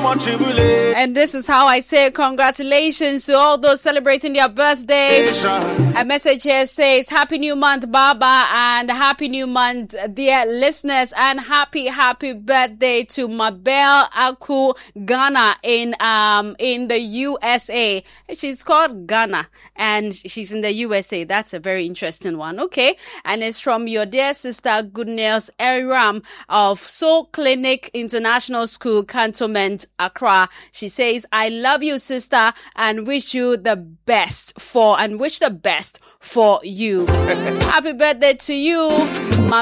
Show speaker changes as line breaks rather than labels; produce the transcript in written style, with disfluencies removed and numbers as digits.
And this is how I say congratulations to all those celebrating their birthday. A message here says, Happy New Month, Baba, and Happy New Month, dear listeners, and happy birthday to Mabel Aku Ghana in the USA. She's called Ghana, and she's in the USA. That's a very interesting one. Okay. And it's from your dear sister, Goodness Eriram of Soul Clinic International School, Cantonment, Accra. She says, I love you, sister, and wish the best for you. Happy birthday to you,